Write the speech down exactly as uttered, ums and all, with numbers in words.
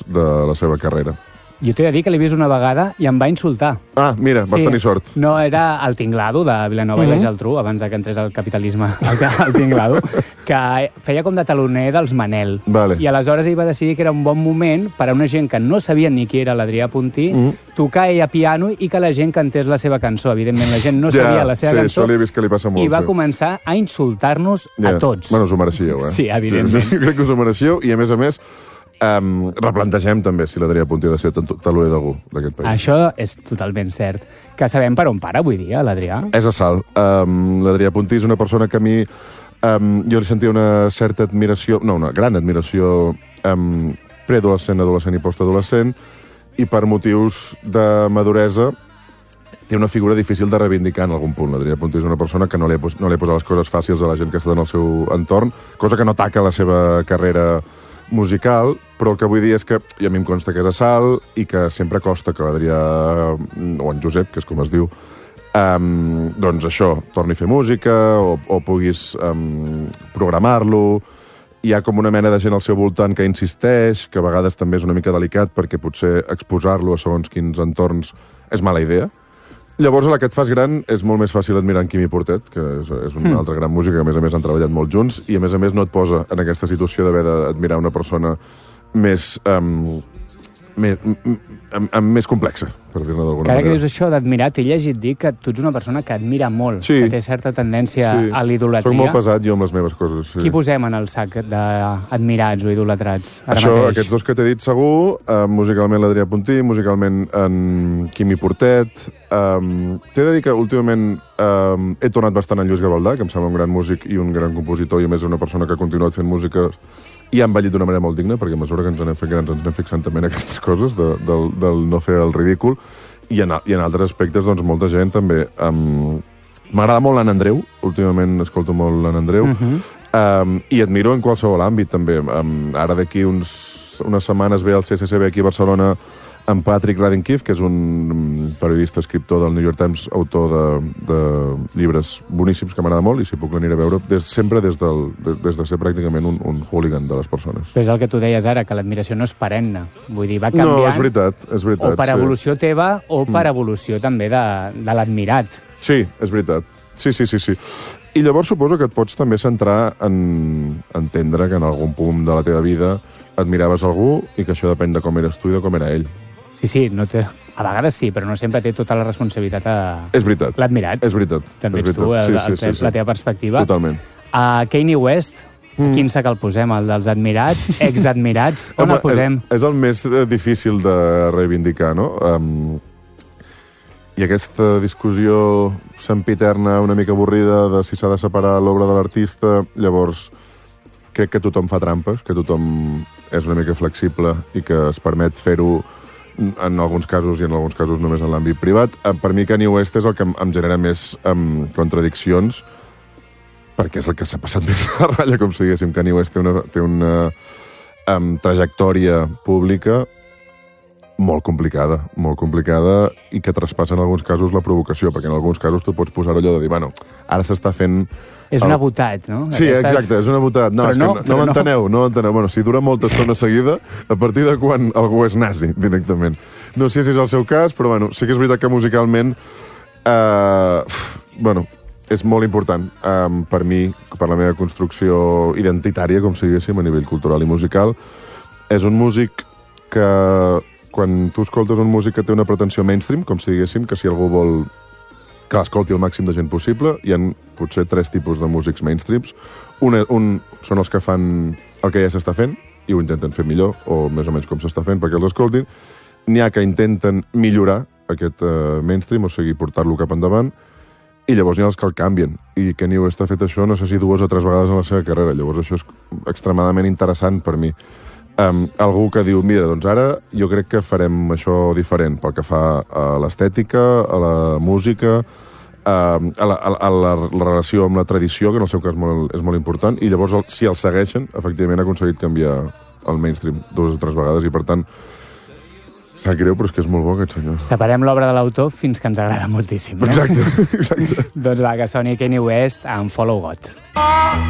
de la seva carrera. Jo t'he de dir que l'he vist una vegada i em va insultar. Ah, mira, vas Sí. tenir sort. No, era el Tinglado de Vilanova mm -hmm. i la Geltrú, abans de que entrés el capitalisme, el, el Tinglado, que feia com de taloner dels Manel. Vale. I aleshores ell va decidir que era un bon moment per a una gent que no sabia ni qui era l'Adrià Puntí, mm. tocar ell a piano i que la gent cantés la seva cançó. Evidentment, la gent no Ja, sabia la seva sí, cançó això l'he vist que li passa molt, i va sí. començar a insultar-nos Ja. a tots. Bueno, us ho mereixíeu, eh? Sí, evidentment. Jo crec que us ho mereixíeu i, a més a més, Um, replantegem també si l'Adrià Puntí ha de ser taloner d'algú d'aquest país. Això és totalment cert. Que sabem per on para avui dia, l'Adrià? És a Salt. Um, L'Adrià Puntí és una persona que a mi um, jo li sentia una certa admiració, no, una gran admiració um, preadolescent, adolescent i postadolescent, i per motius de maduresa té una figura difícil de reivindicar en algun punt. L'Adrià Puntí és una persona que no li ha, no li ha posat les coses fàcils a la gent que està en el seu entorn, cosa que no taca la seva carrera musical, però el que vull dir és que, i a mi em consta que és a Salt, i que sempre costa que l'Adrià, o en Josep, que és com es diu, um, doncs això, torni a fer música, o, o puguis um, programar-lo. Hi ha com una mena de gent al seu voltant que insisteix, que a vegades també és una mica delicat, perquè potser exposar-lo a segons quins entorns és mala idea. Llavors, a la que et fas gran, és molt més fàcil admirar en Quimi Portet, que és, és un mm. altre gran músic, que a més a més han treballat molt junts, i a més a més no et posa en aquesta situació d'haver d'admirar una persona més, um, més, amb, amb més complexa, per dir-ne d'alguna Ara manera. que dius això d'admirar, t'he llegit dir que tu ets una persona que admira molt, sí. que té certa tendència sí. a l'idolatria. Soc molt pesat jo amb les meves coses. Sí. Qui posem en el sac d'admirats o idolatrats ara Això, mateix? aquests dos que t'he dit segur, eh, musicalment l'Adrià Puntí, musicalment en Quimi Portet. Um, t'he de dir que últimament um, he tornat bastant en Lluís Gavaldà, que em sembla un gran músic i un gran compositor, i a més una persona que ha continuat fent música i ha envellit d'una manera molt digna, perquè a mesura que ens anem fent grans ens anem fixant també en aquestes coses, de, del, del no fer el ridícul, i en, i en altres aspectes, doncs, molta gent també. Um, M'agrada molt l'Anna Andreu, últimament escolto molt l'Anna Andreu, uh -huh. um, i admiro en qualsevol àmbit, també. Um, ara d'aquí uns, unes setmanes ve el C C C B aquí a Barcelona en Patrick Radcliffe, que és un periodista, escriptor del New York Times, autor de, de llibres boníssims que m'agrada molt, i si puc l'aniré a veure, des, sempre des, del, des, des de ser pràcticament un, un hooligan de les persones. Però és el que tu deies ara, que l'admiració no és perenne. Vull dir, va canviant... No, és veritat, és veritat. O per sí. evolució teva, o per mm. evolució també de, de l'admirat. Sí, és veritat. Sí, sí, sí, sí. I llavors suposo que et pots també centrar en entendre que en algun punt de la teva vida admiraves algú i que això depèn de com eres tu i de com era ell. Sí, sí, no té... a vegades sí, però no sempre té tota la responsabilitat a... És veritat. L'admirat. És veritat. També és ets tu, veritat. el, Sí, sí, sí, el, sí. la teva perspectiva. Totalment. A Kanye West, mm. quin sac el posem? El dels admirats, exadmirats? On el posem? És, és el més difícil de reivindicar, no? Um, I aquesta discussió sempiterna, una mica avorrida, de si s'ha de separar l'obra de l'artista, llavors crec que tothom fa trampes, que tothom és una mica flexible i que es permet fer-ho en alguns casos i en alguns casos només en l'àmbit privat. Per mi Kanye West és el que em genera més um, contradiccions, perquè és el que s'ha passat més a la ratlla, com si diguéssim. Kanye West té una, té una um, trajectòria pública molt complicada, molt complicada, i que traspassa en alguns casos la provocació, perquè en alguns casos tu pots posar allò de dir, bueno, ara s'està fent... És el... una botat, no? Sí, Aquestes... exacte, és una botat. No, però és no, que no, no m'enteneu, no m'enteneu. Bueno, si dura molta estona seguida, a partir de quan algú és nazi, directament. No sé si és el seu cas, però bueno, sí que és veritat que musicalment, eh, bueno, és molt important um, per mi, per la meva construcció identitària, com si diguéssim, a nivell cultural i musical. És un músic que, quan tu escoltes un músic que té una pretensió mainstream, com si diguéssim, que si algú vol que l'escolti el màxim de gent possible, hi ha potser tres tipus de músics mainstreams. Un, un són els que fan el que ja s'està fent, i ho intenten fer millor, o més o menys com s'està fent, perquè els escoltin. N'hi ha que intenten millorar aquest uh, mainstream, o sigui, portar-lo cap endavant, i llavors n'hi ha els que el canvien. I Kanye West ha fet això, no sé si dues o tres vegades en la seva carrera. Llavors això és extremadament interessant per mi. Um, algú que diu, mira, doncs ara jo crec que farem això diferent pel que fa a l'estètica, a la música, a, a, la, a la, la relació amb la tradició, que en el seu cas molt, és molt important, i llavors, el, si el segueixen, efectivament ha aconseguit canviar el mainstream dues o tres vegades, i per tant, sap greu, però és que és molt bo aquest senyor. Separem l'obra de l'autor fins que ens agrada moltíssim, no? Exacte, exacte. Doncs va, que soni Kanye West amb Follow God.